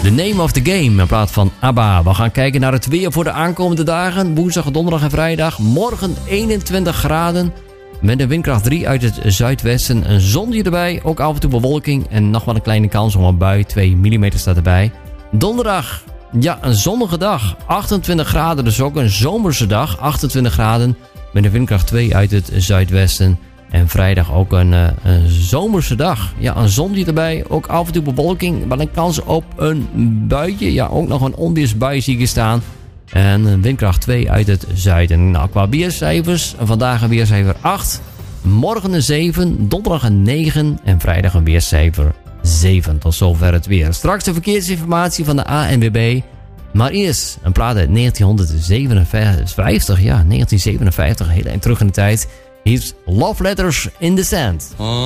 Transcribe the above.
The Name of the Game in plaats van ABBA. We gaan kijken naar het weer voor de aankomende dagen. Woensdag, donderdag en vrijdag. Morgen 21 graden. Met een windkracht 3 uit het zuidwesten. Een zonnetje erbij. Ook af en toe bewolking. En nog wel een kleine kans op een bui. 2 mm staat erbij. Donderdag. Ja, een zonnige dag. 28 graden. Dus ook een zomerse dag. 28 graden. Met een windkracht 2 uit het zuidwesten. En vrijdag ook een zomerse dag. Ja, een zonnetje erbij. Ook af en toe bewolking. Maar een kans op een buitje. Ja, ook nog een onweersbui zie ik hier staan. En een windkracht 2 uit het zuiden. Nou, qua weercijfers. Vandaag een weercijfer 8. Morgen een 7. Donderdag een 9. En vrijdag een weercijfer 7. Tot zover het weer. Straks de verkeersinformatie van de ANWB. Maar eerst een plaat uit 1957. Ja, 1957. Heel eind terug in de tijd. Hier is Love Letters in the Sand.